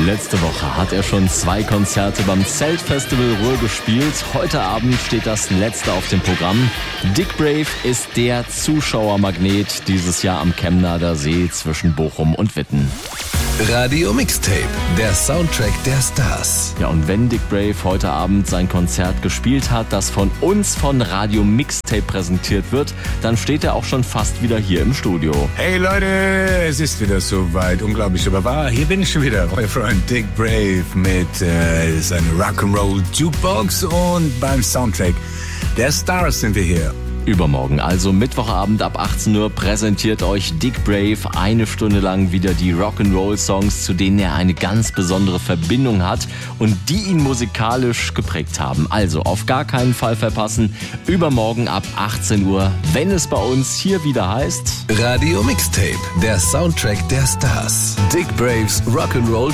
Letzte Woche hat er schon 2 Konzerte beim Zeltfestival Ruhr gespielt. Heute Abend steht das letzte auf dem Programm. Dick Brave ist der Zuschauermagnet dieses Jahr am Chemnader See zwischen Bochum und Witten. Radio Mixtape, der Soundtrack der Stars. Ja, und wenn Dick Brave heute Abend sein Konzert gespielt hat, das von uns von Radio Mixtape präsentiert wird, dann steht er auch schon fast wieder hier im Studio. Hey Leute, es ist wieder soweit. Unglaublich, aber wahr. Hier bin ich schon wieder. Euer Freund Dick Brave mit seiner Rock'n'Roll Jukebox und beim Soundtrack der Stars sind wir hier. Übermorgen, also Mittwochabend ab 18 Uhr, präsentiert euch Dick Brave 1 Stunde lang wieder die Rock'n'Roll-Songs, zu denen er eine ganz besondere Verbindung hat und die ihn musikalisch geprägt haben. Also auf gar keinen Fall verpassen, übermorgen ab 18 Uhr, wenn es bei uns hier wieder heißt... Radio Mixtape, der Soundtrack der Stars. Dick Braves Rock'n'Roll